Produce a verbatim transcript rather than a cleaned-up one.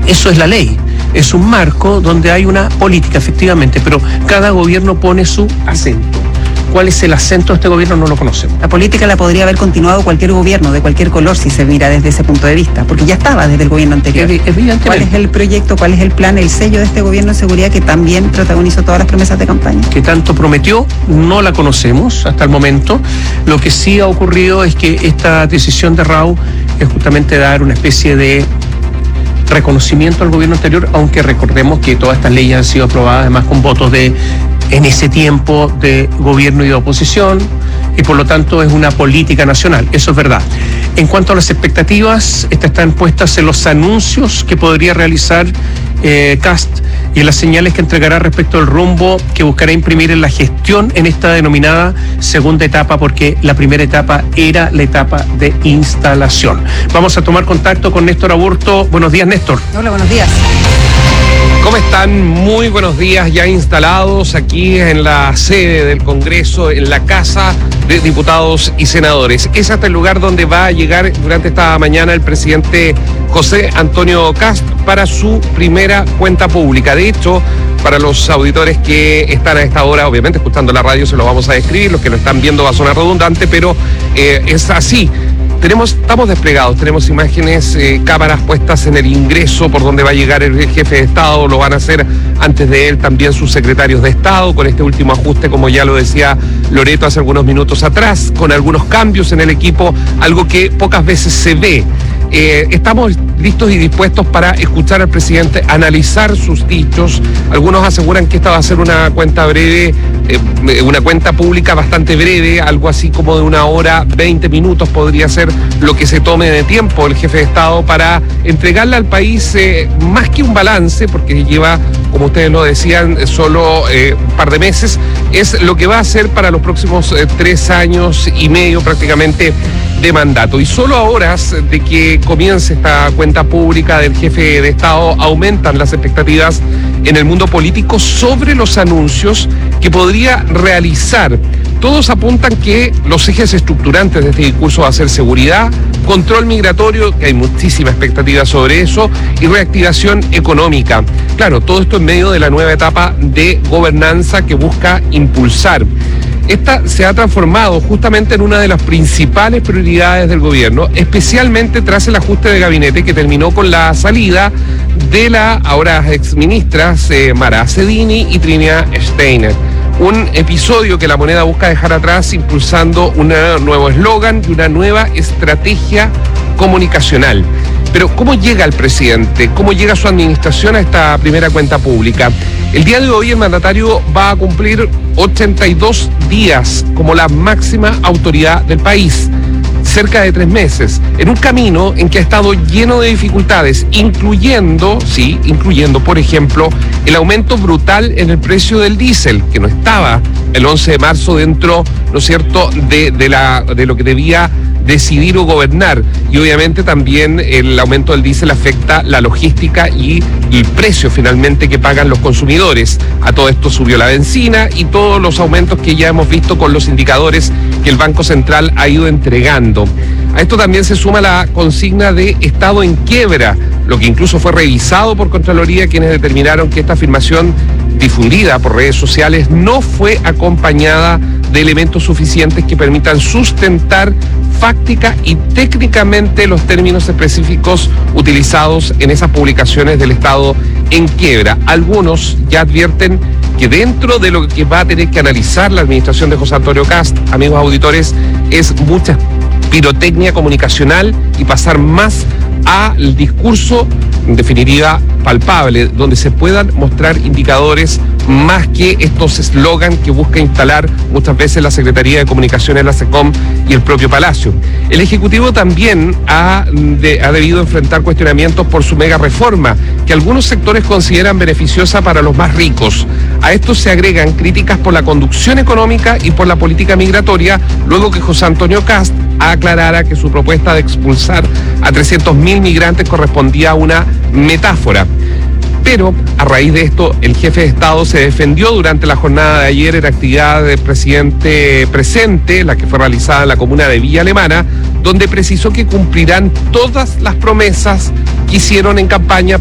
eso es la ley. Es un marco donde hay una política, efectivamente, pero cada gobierno pone su acento. ¿Cuál es el acento de este gobierno? No lo conocemos. La política la podría haber continuado cualquier gobierno, de cualquier color, si se mira desde ese punto de vista, porque ya estaba desde el gobierno anterior. Evidentemente. ¿Cuál es el proyecto, cuál es el plan, el sello de este gobierno de seguridad que también protagonizó todas las promesas de campaña? Que tanto prometió, no la conocemos hasta el momento. Lo que sí ha ocurrido es que esta decisión de Rao es justamente dar una especie de reconocimiento al gobierno anterior, aunque recordemos que todas estas leyes han sido aprobadas además con votos de, en ese tiempo, de gobierno y de oposición, y por lo tanto es una política nacional, eso es verdad. En cuanto a las expectativas, estas están puestas en los anuncios que podría realizar eh, Kast y en las señales que entregará respecto al rumbo que buscará imprimir en la gestión en esta denominada segunda etapa, porque la primera etapa era la etapa de instalación. Vamos a tomar contacto con Néstor Aburto. Buenos días, Néstor. Hola, buenos días. ¿Cómo están? Muy buenos días, ya instalados aquí en la sede del Congreso, en la Casa de Diputados y Senadores. Es hasta el lugar donde va a llegar durante esta mañana el presidente José Antonio Kast para su primera cuenta pública. De hecho, para los auditores que están a esta hora, obviamente escuchando la radio se lo vamos a describir, los que lo están viendo va a sonar redundante, pero eh, es así. Tenemos, estamos desplegados, tenemos imágenes, eh, cámaras puestas en el ingreso por donde va a llegar el jefe de Estado, lo van a hacer antes de él también sus secretarios de Estado, con este último ajuste, como ya lo decía Loreto hace algunos minutos atrás, con algunos cambios en el equipo, algo que pocas veces se ve. Eh, estamos listos y dispuestos para escuchar al presidente, analizar sus dichos. Algunos aseguran que esta va a ser una cuenta breve, eh, una cuenta pública bastante breve, algo así como de una hora, veinte minutos podría ser lo que se tome de tiempo el jefe de Estado para entregarle al país eh, más que un balance, porque lleva, como ustedes lo decían, solo eh, un par de meses, es lo que va a hacer para los próximos eh, tres años y medio prácticamente de mandato. Y solo a horas de que comience esta cuenta pública del jefe de Estado aumentan las expectativas en el mundo político sobre los anuncios que podría realizar. Todos apuntan que los ejes estructurantes de este discurso va a ser seguridad, control migratorio, que hay muchísima expectativa sobre eso, y reactivación económica. Claro, todo esto en medio de la nueva etapa de gobernanza que busca impulsar. Esta se ha transformado justamente en una de las principales prioridades del gobierno, especialmente tras el ajuste de gabinete que terminó con la salida de la ahora exministras eh, Mara Cedini y Trinidad Steiner. Un episodio que La Moneda busca dejar atrás, impulsando un nuevo eslogan y una nueva estrategia comunicacional. Pero ¿cómo llega el presidente? ¿Cómo llega su administración a esta primera cuenta pública? El día de hoy el mandatario va a cumplir ochenta y dos días como la máxima autoridad del país, cerca de tres meses, en un camino en que ha estado lleno de dificultades, incluyendo, sí, incluyendo, por ejemplo, el aumento brutal en el precio del diésel, que no estaba el once de marzo dentro, ¿no es cierto?, de, de, la, de lo que debía decidir o gobernar. Y obviamente también el aumento del diésel afecta la logística y el precio finalmente que pagan los consumidores. A todo esto subió la benzina y todos los aumentos que ya hemos visto con los indicadores que el Banco Central ha ido entregando. A esto también se suma la consigna de estado en quiebra, lo que incluso fue revisado por Contraloría, quienes determinaron que esta afirmación difundida por redes sociales no fue acompañada de elementos suficientes que permitan sustentar fáctica y técnicamente los términos específicos utilizados en esas publicaciones del Estado en quiebra. Algunos ya advierten que dentro de lo que va a tener que analizar la administración de José Antonio Kast, amigos auditores, es mucha pirotecnia comunicacional y pasar más al discurso, en definitiva, palpable, donde se puedan mostrar indicadores más que estos eslogan que busca instalar muchas veces la Secretaría de Comunicaciones, la SECOM y el propio Palacio. El Ejecutivo también ha, de, ha debido enfrentar cuestionamientos por su mega reforma, que algunos sectores consideran beneficiosa para los más ricos. A esto se agregan críticas por la conducción económica y por la política migratoria, luego que José Antonio Kast aclarara que su propuesta de expulsar a trescientos mil migrantes correspondía a una metáfora. Pero a raíz de esto, el jefe de Estado se defendió durante la jornada de ayer en actividad del presidente presente, la que fue realizada en la comuna de Villa Alemana, donde precisó que cumplirán todas las promesas que hicieron en campaña